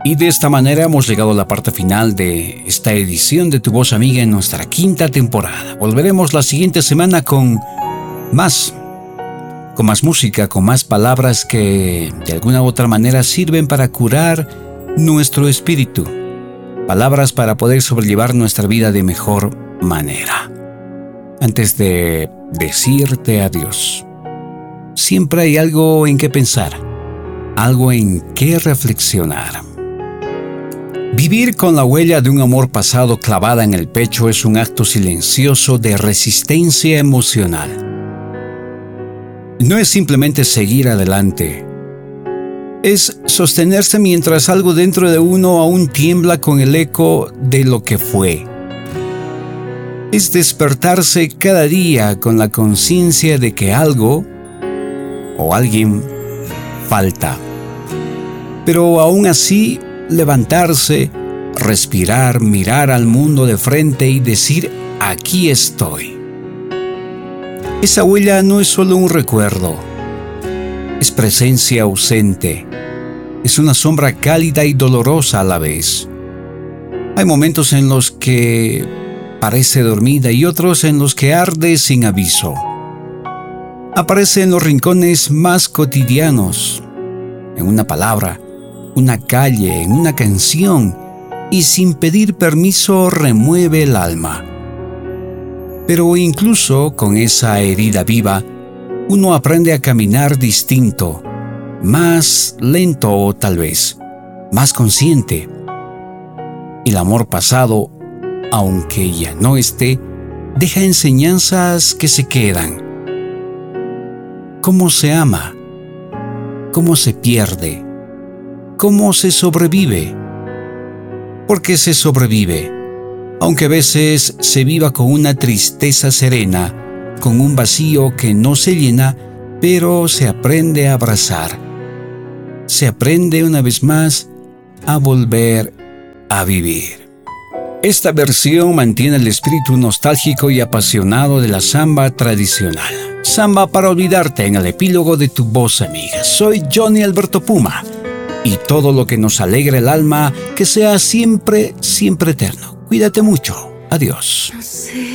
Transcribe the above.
Y de esta manera hemos llegado a la parte final de esta edición de Tu Voz Amiga en nuestra quinta temporada. Volveremos la siguiente semana con más música, con más palabras que de alguna u otra manera sirven para curar nuestro espíritu. Palabras para poder sobrellevar nuestra vida de mejor manera. Antes de decirte adiós, siempre hay algo en qué pensar, algo en qué reflexionar. Vivir con la huella de un amor pasado clavada en el pecho es un acto silencioso de resistencia emocional. No es simplemente seguir adelante. Es sostenerse mientras algo dentro de uno aún tiembla con el eco de lo que fue. Es despertarse cada día con la conciencia de que algo o alguien falta. Pero aún así, levantarse, respirar, mirar al mundo de frente y decir, aquí estoy. Esa huella no es solo un recuerdo, es presencia ausente, es una sombra cálida y dolorosa a la vez. Hay momentos en los que parece dormida y otros en los que arde sin aviso. Aparece en los rincones más cotidianos, en una palabra, una calle, en una canción, y sin pedir permiso remueve el alma. Pero incluso con esa herida viva, uno aprende a caminar distinto, más lento o tal vez, más consciente. El amor pasado, aunque ya no esté, deja enseñanzas que se quedan. ¿Cómo se ama? ¿Cómo se pierde? ¿Cómo se sobrevive? Porque se sobrevive, aunque a veces se viva con una tristeza serena, con un vacío que no se llena, pero se aprende a abrazar. Se aprende una vez más a volver a vivir. Esta versión mantiene el espíritu nostálgico y apasionado de la samba tradicional. Samba para olvidarte en el epílogo de Tu Voz Amiga. Soy Johnny Alberto Puma. Y todo lo que nos alegra el alma, que sea siempre, siempre eterno. Cuídate mucho. Adiós.